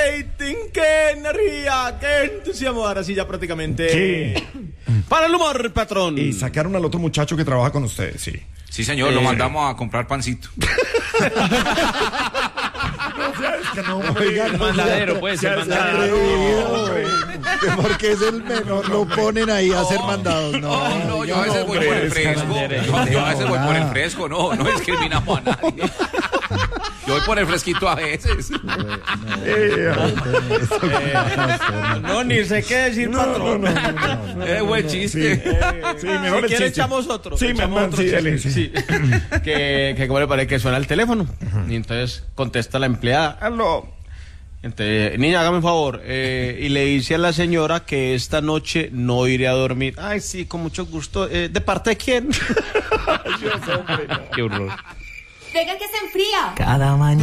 rating, qué energía, qué entusiasmo. Ahora sí, ya prácticamente. ¿Qué? Para el humor, patrón. Y sacaron al otro muchacho que trabaja con ustedes, sí. Sí, señor, lo mandamos a comprar pancito. El mandadero, pues, el mandadero. Porque es el menor, lo ponen ahí a hacer mandados. No, yo a veces voy por el fresco. Yo a veces voy por el fresco, no discriminamos a nadie. Yo voy por el fresquito a veces. No, ni sé qué decir, patrón. Buen chiste. Sí, mejor Si quiere echamos otro. Sí, echamos otro dale, chiste. sí. Que como le parece que suena el teléfono. Y entonces contesta la empleada. Aló. Entonces, niña, hágame un favor. Y le dice a la señora que esta noche no iré a dormir. Ay, sí, con mucho gusto. ¿De parte de quién? Qué horror. Venga que se enfría. Cada mañana.